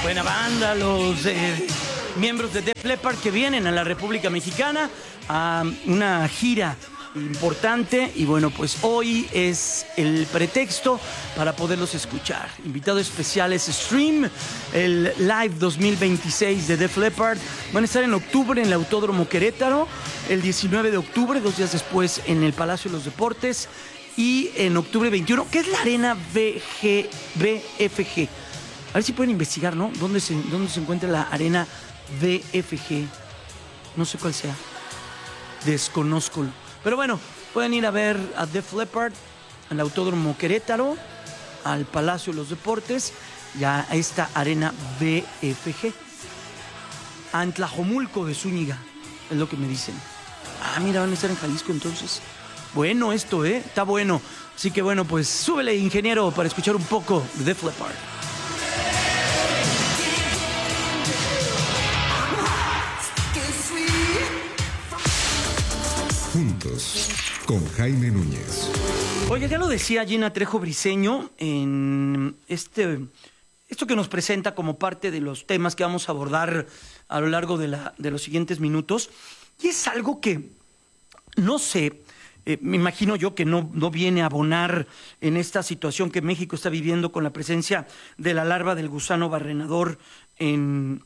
Buena banda, los miembros de Def Leppard que vienen a la República Mexicana a una gira importante y bueno, pues hoy es el pretexto para poderlos escuchar. Invitado especial es Stream, el Live 2026 de Def Leppard. Van a estar en octubre en el Autódromo Querétaro, el 19 de octubre, 2 días después en el Palacio de los Deportes y en octubre 21, que es la Arena BFG. A ver si pueden investigar, ¿no? ¿Dónde se encuentra la Arena BFG? No sé cuál sea. Desconozco. Pero bueno, pueden ir a ver a Def Leppard al Autódromo Querétaro, al Palacio de los Deportes y a esta Arena BFG. A Tlajomulco de Zúñiga, es lo que me dicen. Ah, mira, van a estar en Jalisco entonces. Bueno esto, está bueno. Así que bueno, pues súbele, ingeniero, para escuchar un poco de Def Leppard. Juntos, con Jaime Núñez. Oye, ya lo decía Gina Trejo Briceño en esto que nos presenta como parte de los temas que vamos a abordar a lo largo de los siguientes minutos. Y es algo que, no sé, me imagino yo que no viene a abonar en esta situación que México está viviendo con la presencia de la larva del gusano barrenador en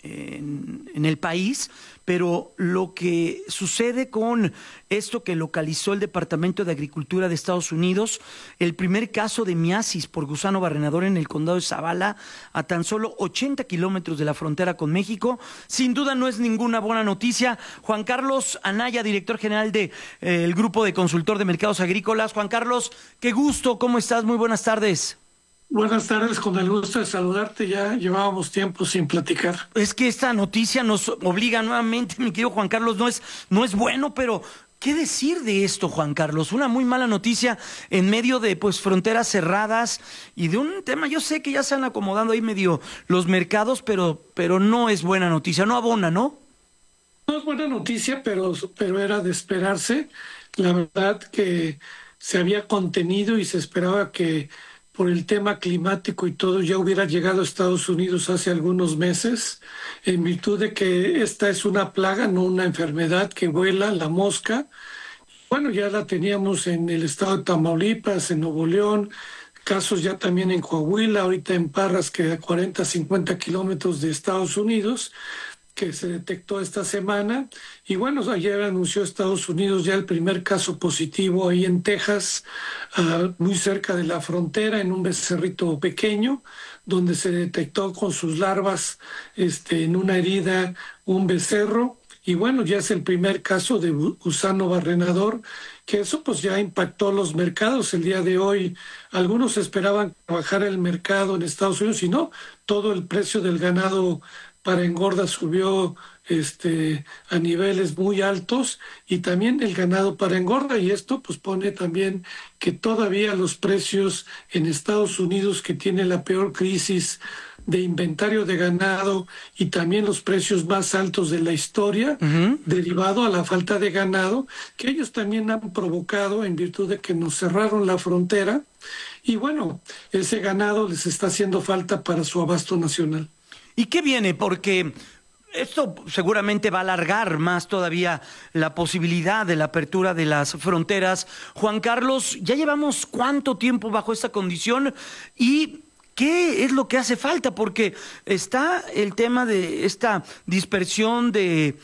el país, pero lo que sucede con esto que localizó el Departamento de Agricultura de Estados Unidos, el primer caso de miasis por gusano barrenador en el condado de Zavala, a tan solo 80 kilómetros de la frontera con México, sin duda no es ninguna buena noticia. Juan Carlos Anaya, director general del Grupo de Consultor de Mercados Agrícolas. Juan Carlos, qué gusto, ¿cómo estás? Muy buenas tardes. Buenas tardes, con el gusto de saludarte. Ya llevábamos tiempo sin platicar. Es que esta noticia nos obliga nuevamente, mi querido Juan Carlos, no es bueno, pero ¿qué decir de esto, Juan Carlos? Una muy mala noticia en medio de fronteras cerradas y de un tema, yo sé que ya se han acomodado ahí medio los mercados, pero no es buena noticia, no abona, ¿no? No es buena noticia, pero era de esperarse. La verdad que se había contenido y se esperaba que por el tema climático y todo, ya hubiera llegado a Estados Unidos hace algunos meses, en virtud de que esta es una plaga, no una enfermedad que vuela, la mosca. Bueno, ya la teníamos en el estado de Tamaulipas, en Nuevo León, casos ya también en Coahuila, ahorita en Parras, que a 40, 50 kilómetros de Estados Unidos, que se detectó esta semana. Y bueno, ayer anunció Estados Unidos ya el primer caso positivo ahí en Texas, muy cerca de la frontera, en un becerrito pequeño, donde se detectó con sus larvas en una herida un becerro. Y bueno, ya es el primer caso de gusano barrenador, que eso pues ya impactó los mercados el día de hoy. Algunos esperaban bajar el mercado en Estados Unidos y no, todo el precio del ganado para engorda subió a niveles muy altos y también el ganado para engorda, y esto pues pone también que todavía los precios en Estados Unidos, que tiene la peor crisis de inventario de ganado y también los precios más altos de la historia, derivado a la falta de ganado, que ellos también han provocado en virtud de que nos cerraron la frontera, y bueno, ese ganado les está haciendo falta para su abasto nacional. ¿Y qué viene? Porque esto seguramente va a alargar más todavía la posibilidad de la apertura de las fronteras. Juan Carlos, ¿ya llevamos cuánto tiempo bajo esta condición? ¿Y qué es lo que hace falta? Porque está el tema de esta dispersión de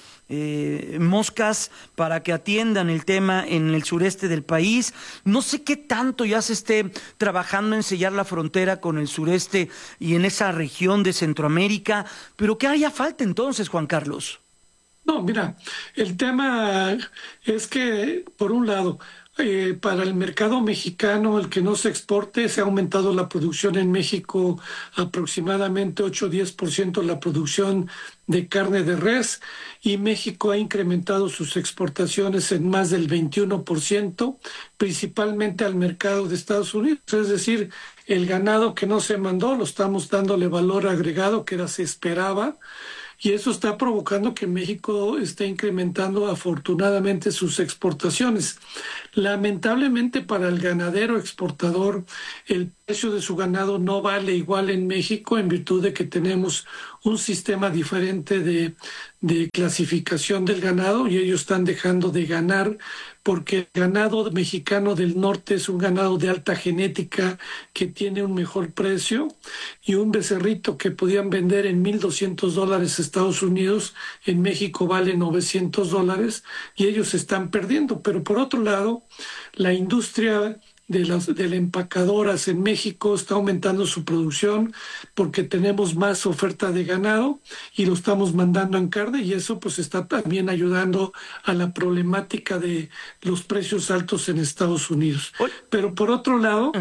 moscas para que atiendan el tema en el sureste del país. No sé qué tanto ya se esté trabajando en sellar la frontera con el sureste y en esa región de Centroamérica, pero ¿qué haría falta entonces, Juan Carlos? No, mira, el tema es que, por un lado, para el mercado mexicano, el que no se exporte, se ha aumentado la producción en México aproximadamente 8 o 10% la producción de carne de res, y México ha incrementado sus exportaciones en más del 21%, principalmente al mercado de Estados Unidos. Es decir, el ganado que no se mandó lo estamos dándole valor agregado que se esperaba. Y eso está provocando que México esté incrementando afortunadamente sus exportaciones. Lamentablemente para el ganadero exportador, el precio de su ganado no vale igual en México en virtud de que tenemos un sistema diferente de clasificación del ganado y ellos están dejando de ganar porque el ganado mexicano del norte es un ganado de alta genética que tiene un mejor precio y un becerrito que podían vender en $1,200 a Estados Unidos, en México vale $900 y ellos están perdiendo. Pero por otro lado, la industria de las empacadoras en México está aumentando su producción porque tenemos más oferta de ganado y lo estamos mandando en carne y eso pues está también ayudando a la problemática de los precios altos en Estados Unidos. Pero por otro lado,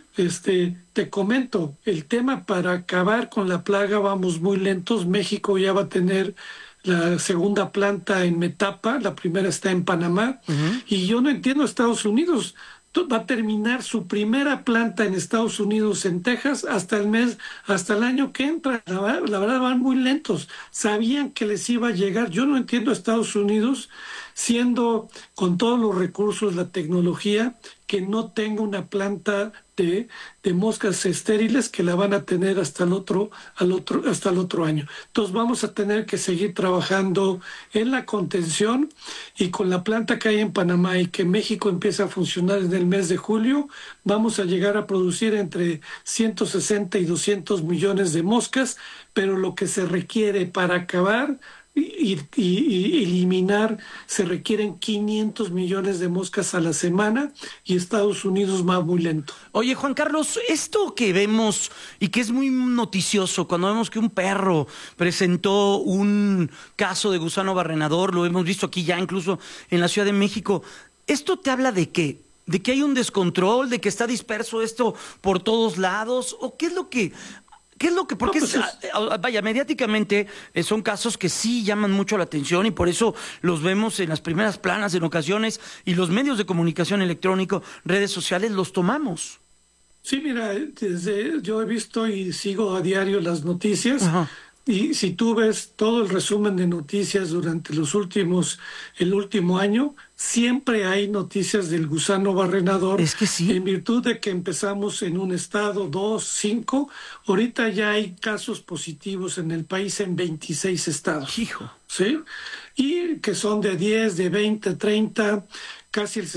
te comento, el tema para acabar con la plaga vamos muy lentos. México ya va a tener la segunda planta en Metapa, la primera está en Panamá, y yo no entiendo Estados Unidos. Va a terminar su primera planta en Estados Unidos, en Texas, hasta el año que entra. La verdad van muy lentos. Sabían que les iba a llegar. Yo no entiendo a Estados Unidos, siendo con todos los recursos, la tecnología, que no tenga una planta de moscas estériles que la van a tener hasta el otro año. Entonces vamos a tener que seguir trabajando en la contención y con la planta que hay en Panamá y que México empieza a funcionar en el mes de julio, vamos a llegar a producir entre 160 y 200 millones de moscas, pero lo que se requiere para acabar y eliminar, se requieren 500 millones de moscas a la semana y Estados Unidos va muy lento. Oye, Juan Carlos, esto que vemos y que es muy noticioso, cuando vemos que un perro presentó un caso de gusano barrenador, lo hemos visto aquí ya incluso en la Ciudad de México, ¿esto te habla de qué? ¿De que hay un descontrol? ¿De que está disperso esto por todos lados? ¿O qué es lo que...? Porque vaya, mediáticamente son casos que sí llaman mucho la atención y por eso los vemos en las primeras planas en ocasiones y los medios de comunicación electrónico, redes sociales, los tomamos. Sí, mira, yo he visto y sigo a diario las noticias. Ajá. Y si tú ves todo el resumen de noticias durante el último año, siempre hay noticias del gusano barrenador. Es que sí. En virtud de que empezamos en un estado, 2, 5, ahorita ya hay casos positivos en el país en 26 estados. Hijo. ¿Sí? Y que son de 10, de 20, 30, casi el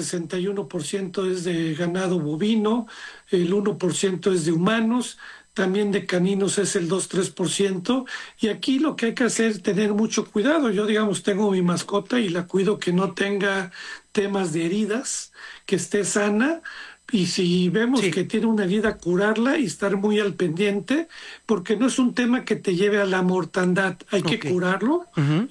61% es de ganado bovino, el 1% es de humanos, también de caninos es el 2-3%, y aquí lo que hay que hacer es tener mucho cuidado. Yo, digamos, tengo mi mascota y la cuido que no tenga temas de heridas, que esté sana, y si vemos que tiene una herida, curarla y estar muy al pendiente, porque no es un tema que te lleve a la mortandad, hay que curarlo,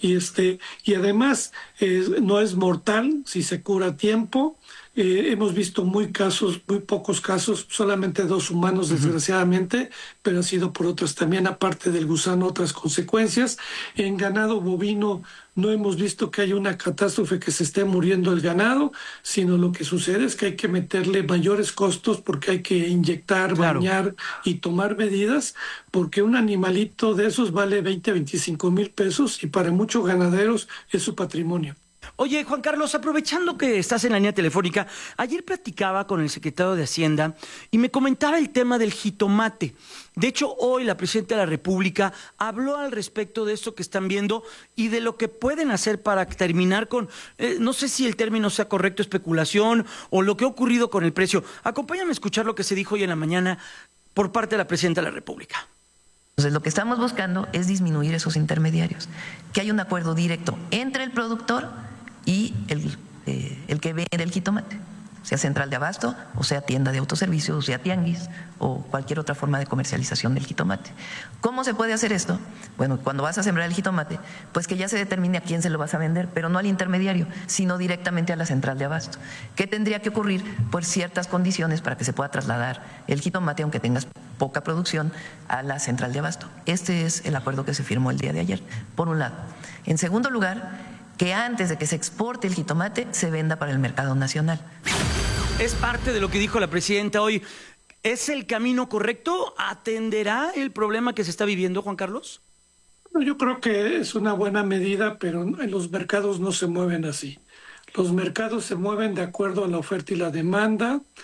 y además no es mortal si se cura a tiempo. Hemos visto muy pocos casos, solamente 2 humanos desgraciadamente, pero ha sido por otras también, aparte del gusano, otras consecuencias. En ganado bovino no hemos visto que haya una catástrofe que se esté muriendo el ganado, sino lo que sucede es que hay que meterle mayores costos porque hay que inyectar, bañar y tomar medidas, porque un animalito de esos vale 20-25 mil pesos y para muchos ganaderos es su patrimonio. Oye, Juan Carlos, aprovechando que estás en la línea telefónica, ayer platicaba con el secretario de Hacienda y me comentaba el tema del jitomate. De hecho, hoy la presidenta de la República habló al respecto de esto que están viendo y de lo que pueden hacer para terminar con, no sé si el término sea correcto, especulación o lo que ha ocurrido con el precio. Acompáñame a escuchar lo que se dijo hoy en la mañana por parte de la presidenta de la República. Entonces, lo que estamos buscando es disminuir esos intermediarios, que haya un acuerdo directo entre el productor y el que vende el jitomate, sea central de abasto, o sea tienda de autoservicio, o sea tianguis, o cualquier otra forma de comercialización del jitomate. ¿Cómo se puede hacer esto? Bueno, cuando vas a sembrar el jitomate, pues que ya se determine a quién se lo vas a vender, pero no al intermediario, sino directamente a la central de abasto. ¿Qué tendría que ocurrir? Pues ciertas condiciones para que se pueda trasladar el jitomate, aunque tengas poca producción, a la central de abasto. Este es el acuerdo que se firmó el día de ayer, por un lado. En segundo lugar, que antes de que se exporte el jitomate se venda para el mercado nacional. Es parte de lo que dijo la presidenta hoy. ¿Es el camino correcto? ¿Atenderá el problema que se está viviendo, Juan Carlos? Yo creo que es una buena medida, pero en los mercados no se mueven así. Los mercados se mueven de acuerdo a la oferta y la demanda.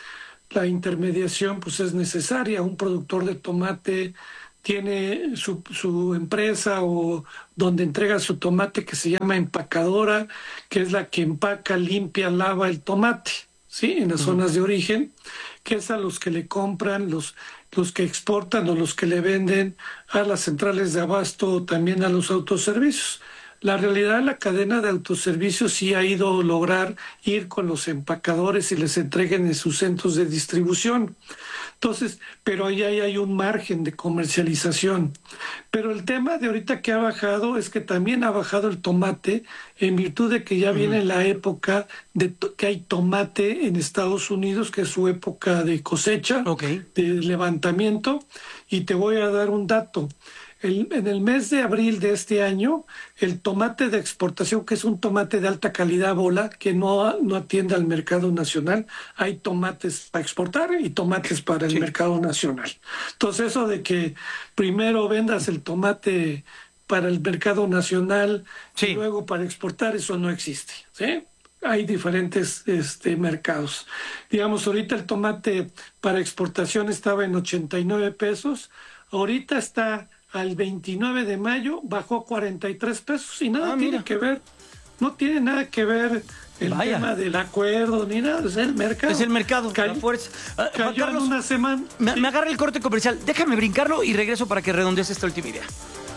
la intermediación pues es necesaria. Un productor de tomate tiene su empresa o donde entrega su tomate, que se llama empacadora, que es la que empaca, limpia, lava el tomate, ¿sí? En las zonas de origen, que es a los que le compran, los que exportan o los que le venden a las centrales de abasto o también a los autoservicios. La realidad, la cadena de autoservicios sí ha ido a lograr ir con los empacadores y les entreguen en sus centros de distribución. Entonces, pero ahí hay un margen de comercialización. Pero el tema de ahorita que ha bajado es que también ha bajado el tomate en virtud de que ya viene la época de que hay tomate en Estados Unidos, que es su época de cosecha, de levantamiento. Y te voy a dar un dato. En el mes de abril de este año, el tomate de exportación, que es un tomate de alta calidad bola, que no atiende al mercado nacional, hay tomates para exportar y tomates para el mercado nacional. Entonces, eso de que primero vendas el tomate para el mercado nacional y luego para exportar, eso no existe, ¿sí? Hay diferentes mercados. Digamos, ahorita el tomate para exportación estaba en 89 pesos, ahorita está al 29 de mayo, bajó a 43 pesos y nada tiene que ver, no tiene nada que ver el tema del acuerdo ni nada, es el mercado. Es el mercado, la fuerza. Juan Carlos, una semana. Me agarra el corte comercial, déjame brincarlo y regreso para que redondees esta última idea.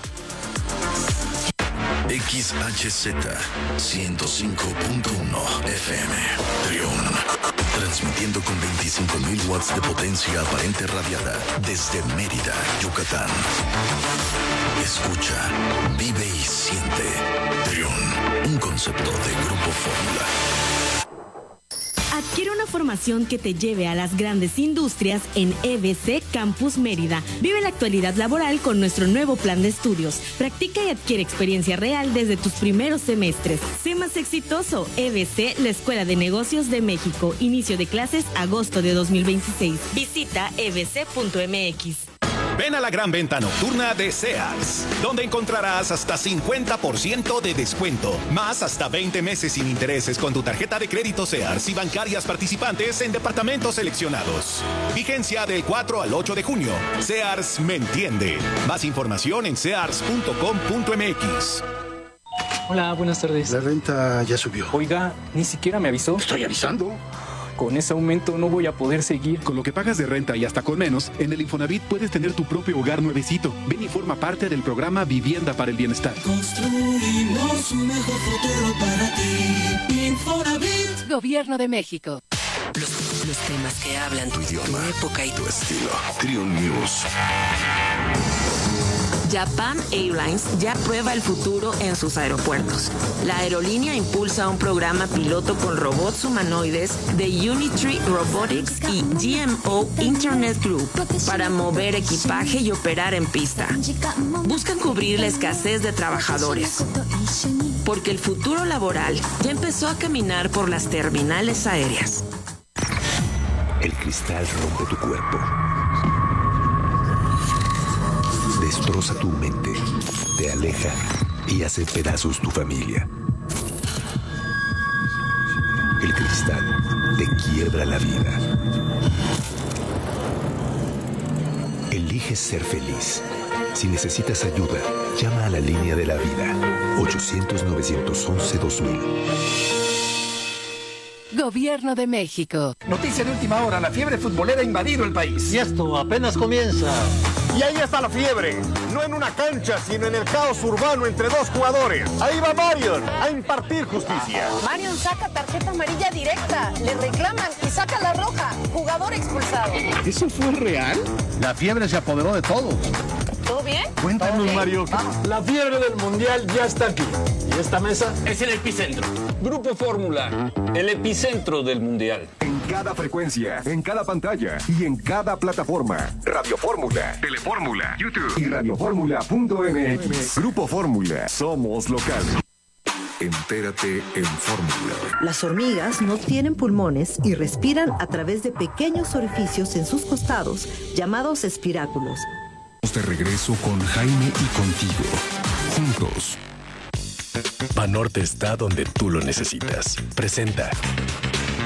XHZ 105.1 FM Trión, transmitiendo con 25.000 watts de potencia aparente radiada desde Mérida, Yucatán. Escucha, vive y siente. Trión, un concepto de Grupo Fórmula. Adquiere una formación que te lleve a las grandes industrias en EBC Campus Mérida. Vive la actualidad laboral con nuestro nuevo plan de estudios. Practica y adquiere experiencia real desde tus primeros semestres. Sé más exitoso. EBC, la Escuela de Negocios de México. Inicio de clases agosto de 2026. Visita ebc.mx. Ven a la gran venta nocturna de Sears, donde encontrarás hasta 50% de descuento, más hasta 20 meses sin intereses con tu tarjeta de crédito Sears y bancarias participantes en departamentos seleccionados. Vigencia del 4 al 8 de junio. Sears me entiende. Más información en sears.com.mx. Hola, buenas tardes. La renta ya subió. Oiga, ni siquiera me avisó. Estoy avisando. Con ese aumento no voy a poder seguir. Con lo que pagas de renta y hasta con menos, en el Infonavit puedes tener tu propio hogar nuevecito. Ven y forma parte del programa Vivienda para el Bienestar. Construimos un mejor futuro para ti. Infonavit. Gobierno de México. Los temas que hablan tu idioma, tu época y tu estilo. Trión News. Japan Airlines ya prueba el futuro en sus aeropuertos. La aerolínea impulsa un programa piloto con robots humanoides de Unitree Robotics y GMO Internet Group para mover equipaje y operar en pista. Buscan cubrir la escasez de trabajadores, porque el futuro laboral ya empezó a caminar por las terminales aéreas. El cristal rompe tu cuerpo. Destroza tu mente, te aleja y hace pedazos tu familia. El cristal te quiebra la vida. Eliges ser feliz. Si necesitas ayuda, llama a la línea de la vida. 800-911-2000. Gobierno de México. Noticia de última hora, la fiebre futbolera ha invadido el país. Y esto apenas comienza. Y ahí está la fiebre, no en una cancha, sino en el caos urbano entre dos jugadores. Ahí va Marion a impartir justicia. Marion saca tarjeta amarilla directa, le reclaman y saca la roja. Jugador expulsado. ¿Eso fue real? La fiebre se apoderó de todos. ¿Todo bien? Cuéntanos, Mario. La fiebre del mundial ya está aquí. ¿Y esta mesa? Es el epicentro. Grupo Fórmula, el epicentro del mundial. En cada frecuencia, en cada pantalla y en cada plataforma. Radio Fórmula, Telefórmula, YouTube y radioformula.mx. Grupo Fórmula, somos local. Entérate en Fórmula. Las hormigas no tienen pulmones y respiran a través de pequeños orificios en sus costados, llamados espiráculos. De regreso con Jaime y contigo. Juntos. Banorte está donde tú lo necesitas. Presenta.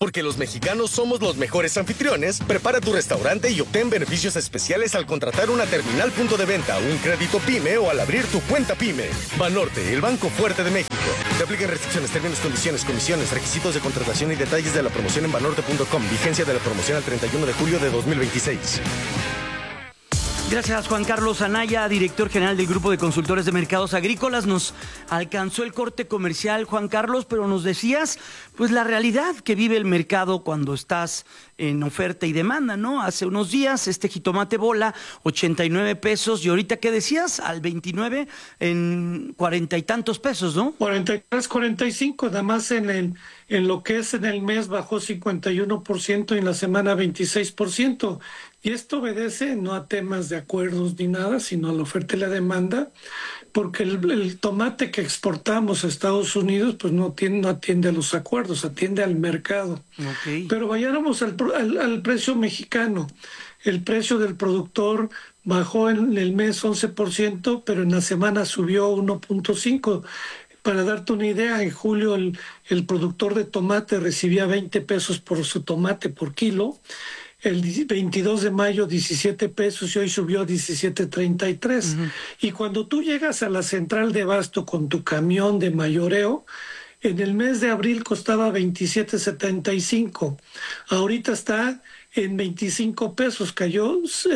Porque los mexicanos somos los mejores anfitriones, prepara tu restaurante y obtén beneficios especiales al contratar una terminal punto de venta, un crédito PYME o al abrir tu cuenta PYME. Banorte, el banco fuerte de México. Te aplican restricciones, términos, condiciones, comisiones, requisitos de contratación y detalles de la promoción en banorte.com. Vigencia de la promoción al 31 de julio de 2026. Gracias, Juan Carlos Anaya, director general del Grupo de Consultores de Mercados Agrícolas. Nos alcanzó el corte comercial, Juan Carlos, pero nos decías, pues, la realidad que vive el mercado cuando estás en oferta y demanda, ¿no? Hace unos días este jitomate bola, 89 pesos, y ahorita, ¿qué decías? Al 29 en 40 y tantos pesos, ¿no? 43, 45, nada más en lo que es en el mes bajó 51% y en la semana 26%. Y esto obedece no a temas de acuerdos ni nada, sino a la oferta y la demanda, porque el tomate que exportamos a Estados Unidos pues no atiende a los acuerdos, atiende al mercado. Okay. Pero vayamos al precio mexicano. El precio del productor bajó en el mes 11%, pero en la semana subió 1.5%. Para darte una idea, en julio el productor de tomate recibía 20 pesos por su tomate por kilo. El 22 de mayo 17 pesos y hoy subió a 17.33. Y cuando tú llegas a la central de abasto con tu camión de mayoreo, en el mes de abril costaba 27.75. Ahorita está en 25 pesos, cayó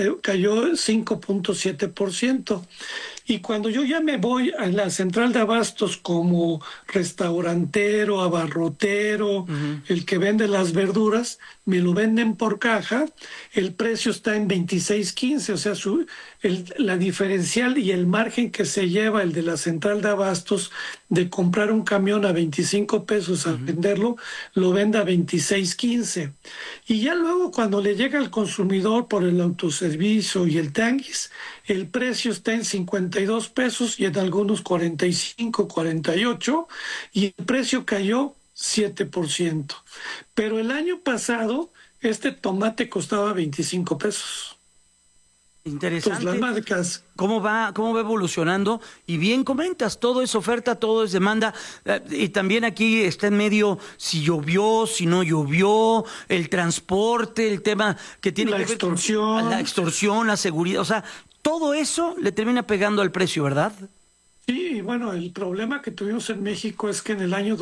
5.7%. Y cuando yo ya me voy a la central de abastos como restaurantero, abarrotero, el que vende las verduras, me lo venden por caja, el precio está en 26.15, o sea, la diferencial y el margen que se lleva el de la central de abastos de comprar un camión a 25 pesos al venderlo, lo vende a 26.15. Y ya luego cuando le llega al consumidor por el autoservicio y el tianguis, el precio está en 52 pesos y en algunos 45, 48, y el precio cayó 7%. Pero el año pasado este tomate costaba 25 pesos. Interesante. Entonces, las marcas. ¿Cómo va evolucionando? Y bien comentas, todo es oferta, todo es demanda. Y también aquí está en medio si llovió, si no llovió, el transporte, el tema que tiene la que ver extorsión. con la extorsión, la seguridad. O sea, todo eso le termina pegando al precio, ¿verdad? Sí, bueno, el problema que tuvimos en México es que en el año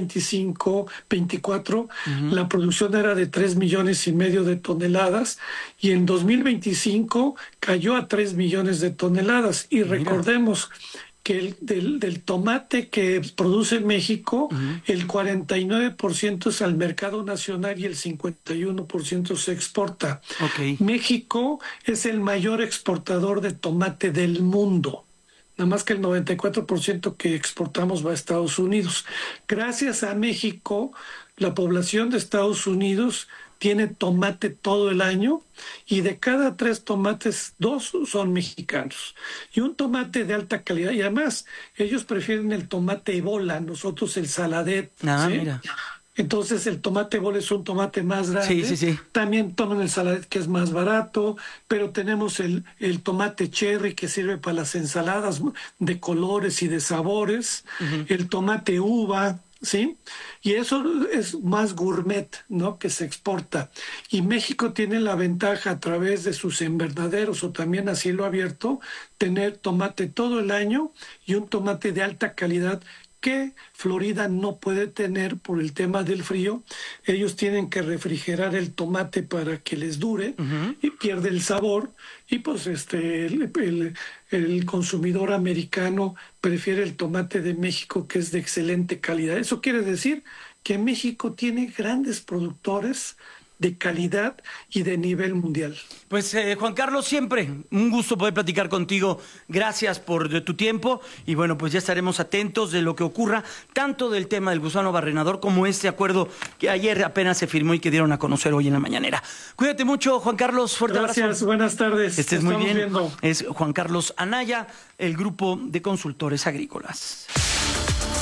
2024 la producción era de 3,5 millones de toneladas y en 2025 cayó a 3 millones de toneladas. Y recordemos que del tomate que produce México, el 49% es al mercado nacional y el 51% se exporta. Okay. México es el mayor exportador de tomate del mundo. Nada más que el 94% que exportamos va a Estados Unidos. Gracias a México, la población de Estados Unidos tiene tomate todo el año y de cada 3 tomates, 2 son mexicanos. Y un tomate de alta calidad. Y además, ellos prefieren el tomate bola, nosotros el saladet. ¿sí? Mira. Entonces el tomate bola es un tomate más grande. Sí. También toman el saladet que es más barato, pero tenemos el tomate cherry que sirve para las ensaladas de colores y de sabores, el tomate uva, ¿sí? Y eso es más gourmet, ¿no? Que se exporta. Y México tiene la ventaja a través de sus invernaderos o también a cielo abierto, tener tomate todo el año y un tomate de alta calidad que Florida no puede tener por el tema del frío. Ellos tienen que refrigerar el tomate para que les dure y pierde el sabor. Y pues el consumidor americano prefiere el tomate de México, que es de excelente calidad. Eso quiere decir que México tiene grandes productores de calidad y de nivel mundial. Pues Juan Carlos, siempre un gusto poder platicar contigo. Gracias por tu tiempo y bueno, pues ya estaremos atentos de lo que ocurra, tanto del tema del gusano barrenador como este acuerdo que ayer apenas se firmó y que dieron a conocer hoy en la mañanera. Cuídate mucho, Juan Carlos, fuerte abrazo. Gracias, buenas tardes. Estés muy bien. Viendo. Es Juan Carlos Anaya, el Grupo de Consultores Agrícolas.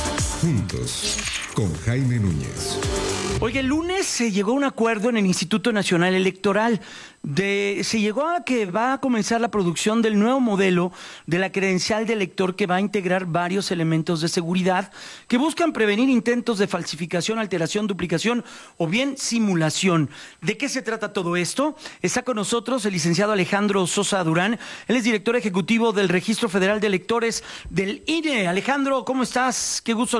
Juntos, con Jaime Núñez. Oye, el lunes se llegó a un acuerdo en el Instituto Nacional Electoral. Se llegó a que va a comenzar la producción del nuevo modelo de la credencial de elector, que va a integrar varios elementos de seguridad que buscan prevenir intentos de falsificación, alteración, duplicación o bien simulación. ¿De qué se trata todo esto? Está con nosotros el licenciado Alejandro Sosa Durán. Él es director ejecutivo del Registro Federal de Electores del INE. Alejandro, ¿cómo estás? Qué gusto